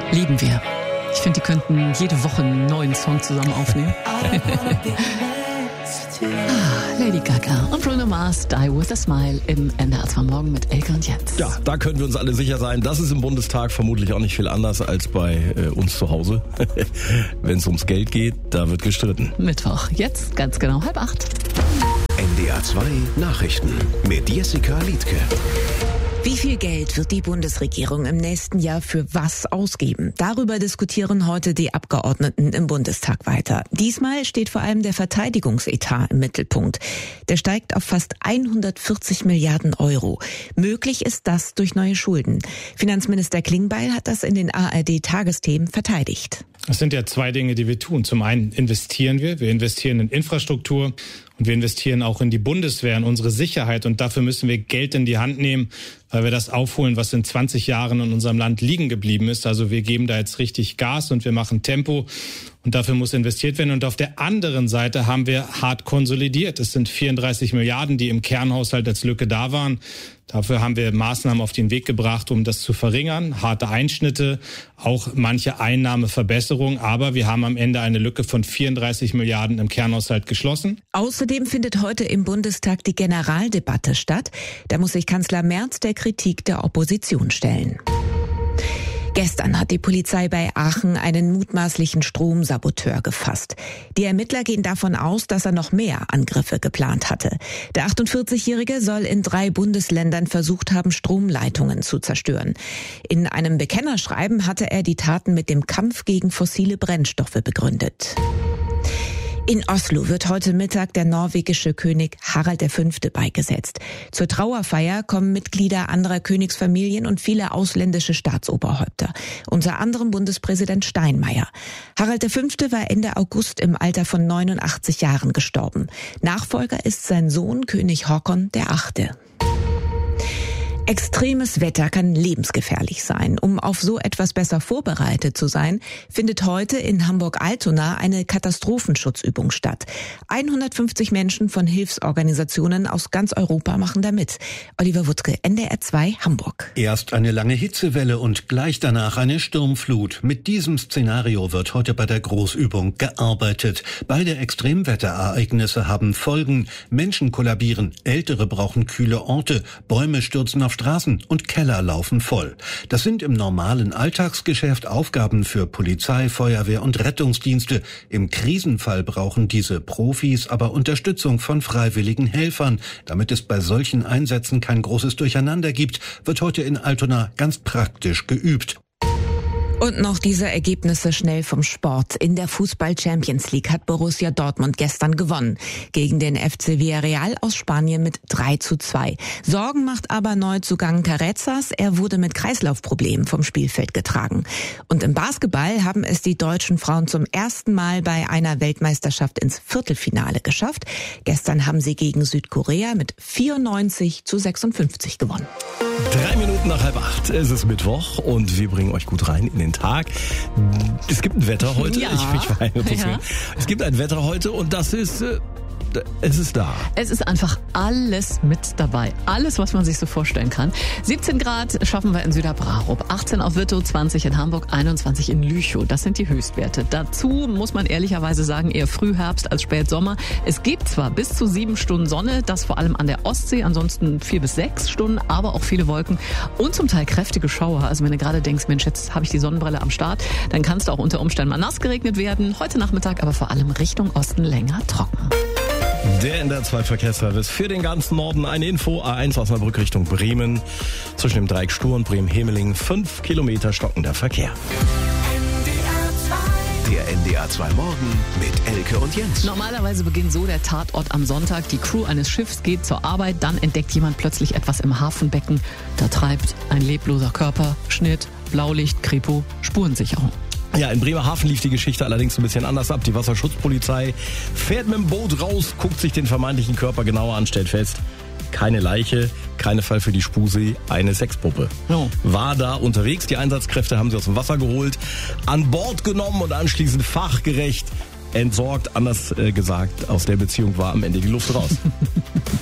Lieben wir. Ich finde, die könnten jede Woche einen neuen Song zusammen aufnehmen. Lady Gaga und Bruno Mars, Die With A Smile im NDR 2 Morgen mit Elke und Jens. Ja, da können wir uns alle sicher sein, das ist im Bundestag vermutlich auch nicht viel anders als bei uns zu Hause. Wenn es ums Geld geht, da wird gestritten. Mittwoch, jetzt ganz genau 7:30. NDR 2 Nachrichten mit Jessica Liedtke. Wie viel Geld wird die Bundesregierung im nächsten Jahr für was ausgeben? Darüber diskutieren heute die Abgeordneten im Bundestag weiter. Diesmal steht vor allem der Verteidigungsetat im Mittelpunkt. Der steigt auf fast 140 Milliarden Euro. Möglich ist das durch neue Schulden. Finanzminister Klingbeil hat das in den ARD-Tagesthemen verteidigt. Es sind ja zwei Dinge, die wir tun. Zum einen investieren wir investieren in Infrastruktur und wir investieren auch in die Bundeswehr, in unsere Sicherheit. Und dafür müssen wir Geld in die Hand nehmen, weil wir das aufholen, was in 20 Jahren in unserem Land liegen geblieben ist. Also wir geben da jetzt richtig Gas und wir machen Tempo. Und dafür muss investiert werden. Und auf der anderen Seite haben wir hart konsolidiert. Es sind 34 Milliarden, die im Kernhaushalt als Lücke da waren. Dafür haben wir Maßnahmen auf den Weg gebracht, um das zu verringern. Harte Einschnitte, auch manche Einnahmeverbesserungen. Aber wir haben am Ende eine Lücke von 34 Milliarden im Kernhaushalt geschlossen. Außerdem findet heute im Bundestag die Generaldebatte statt. Da muss sich Kanzler Merz der Kritik der Opposition stellen. Gestern hat die Polizei bei Aachen einen mutmaßlichen Stromsaboteur gefasst. Die Ermittler gehen davon aus, dass er noch mehr Angriffe geplant hatte. Der 48-Jährige soll in 3 Bundesländern versucht haben, Stromleitungen zu zerstören. In einem Bekennerschreiben hatte er die Taten mit dem Kampf gegen fossile Brennstoffe begründet. In Oslo wird heute Mittag der norwegische König Harald V. beigesetzt. Zur Trauerfeier kommen Mitglieder anderer Königsfamilien und viele ausländische Staatsoberhäupter, unter anderem Bundespräsident Steinmeier. Harald V. war Ende August im Alter von 89 Jahren gestorben. Nachfolger ist sein Sohn König Håkon VIII. Extremes Wetter kann lebensgefährlich sein. Um auf so etwas besser vorbereitet zu sein, findet heute in Hamburg-Altona eine Katastrophenschutzübung statt. 150 Menschen von Hilfsorganisationen aus ganz Europa machen da mit. Oliver Wuttke, NDR 2, Hamburg. Erst eine lange Hitzewelle und gleich danach eine Sturmflut. Mit diesem Szenario wird heute bei der Großübung gearbeitet. Beide Extremwetterereignisse haben Folgen. Menschen kollabieren, Ältere brauchen kühle Orte, Bäume stürzen auf Straßen und Keller laufen voll. Das sind im normalen Alltagsgeschäft Aufgaben für Polizei, Feuerwehr und Rettungsdienste. Im Krisenfall brauchen diese Profis aber Unterstützung von freiwilligen Helfern. Damit es bei solchen Einsätzen kein großes Durcheinander gibt, wird heute in Altona ganz praktisch geübt. Und noch diese Ergebnisse schnell vom Sport. In der Fußball-Champions League hat Borussia Dortmund gestern gewonnen. Gegen den FC Villarreal aus Spanien mit 3:2. Sorgen macht aber Neuzugang Carezas. Er wurde mit Kreislaufproblemen vom Spielfeld getragen. Und im Basketball haben es die deutschen Frauen zum ersten Mal bei einer Weltmeisterschaft ins Viertelfinale geschafft. Gestern haben sie gegen Südkorea mit 94:56 gewonnen. 3 Minuten nach 7:30. Es ist Mittwoch und wir bringen euch gut rein in den Tag. Es gibt ein Wetter heute. Ja. Es gibt ein Wetter heute und das ist... Es ist da. Es ist einfach alles mit dabei. Alles, was man sich so vorstellen kann. 17 Grad schaffen wir in Süderbrarup, 18 auf Wittow, 20 in Hamburg, 21 in Lüchow. Das sind die Höchstwerte. Dazu muss man ehrlicherweise sagen, eher Frühherbst als Spätsommer. Es gibt zwar bis zu 7 Stunden Sonne, das vor allem an der Ostsee, ansonsten 4 bis 6 Stunden, aber auch viele Wolken und zum Teil kräftige Schauer. Also wenn du gerade denkst, Mensch, jetzt habe ich die Sonnenbrille am Start, dann kann es da auch unter Umständen mal nass geregnet werden. Heute Nachmittag aber vor allem Richtung Osten länger trocken. Der NDR 2 Verkehrsservice für den ganzen Norden. Eine Info, A1 Osnabrück Richtung Bremen. Zwischen dem Dreieck Stur und Bremen-Hemeling 5 Kilometer stockender Verkehr. Der NDR 2 Morgen mit Elke und Jens. Normalerweise beginnt so der Tatort am Sonntag. Die Crew eines Schiffs geht zur Arbeit, dann entdeckt jemand plötzlich etwas im Hafenbecken. Da treibt ein lebloser Körper, Schnitt, Blaulicht, Kripo, Spurensicherung. Ja, in Bremerhaven lief die Geschichte allerdings ein bisschen anders ab. Die Wasserschutzpolizei fährt mit dem Boot raus, guckt sich den vermeintlichen Körper genauer an, stellt fest, keine Leiche, keine Fall für die Spusee, eine Sexpuppe. Oh. War da unterwegs, die Einsatzkräfte haben sie aus dem Wasser geholt, an Bord genommen und anschließend fachgerecht entsorgt. Anders gesagt, aus der Beziehung war am Ende die Luft raus.